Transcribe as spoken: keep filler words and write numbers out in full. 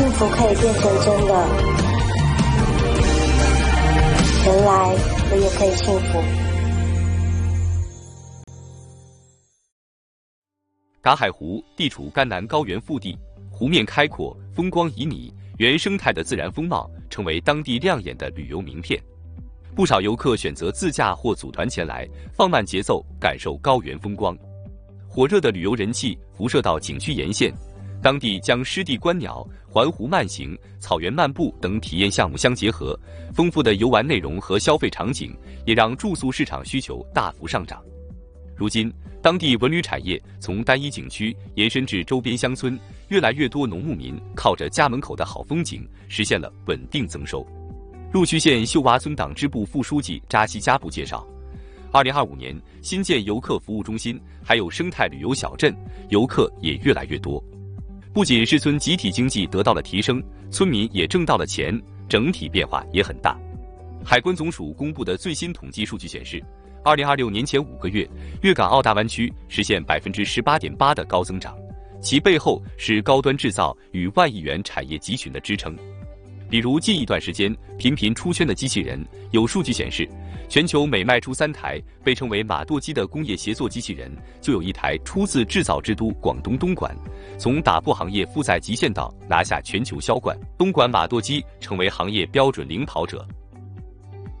幸福可以变成真的，原来我也可以幸福。 嘎海湖地处甘南高原腹地，湖面开阔，风光旖旎，原生态的自然风貌成为当地亮眼的旅游名片。不少游客选择自驾或组团前来，放慢节奏，感受高原风光。火热的旅游人气辐射到景区沿线，当地将湿地观鸟、环湖慢行、草原漫步等体验项目相结合，丰富的游玩内容和消费场景也让住宿市场需求大幅上涨。如今，当地文旅产业从单一景区延伸至周边乡村，越来越多农牧民靠着家门口的好风景，实现了稳定增收。鹿须县秀洼村党支部副书记扎西加布介绍，二零二五年新建游客服务中心，还有生态旅游小镇，游客也越来越多。不仅是村集体经济得到了提升，村民也挣到了钱，整体变化也很大。海关总署公布的最新统计数据显示，二零二六年前五个月，粤港澳大湾区实现百分之十八点八的高增长，其背后是高端制造与万亿元产业集群的支撑。比如近一段时间频频出圈的机器人，有数据显示，全球每卖出三台被称为马舵机的工业协作机器人，就有一台出自制造之都广东东莞。从打破行业负载极限岛拿下全球销冠，东莞马舵机成为行业标准领跑者。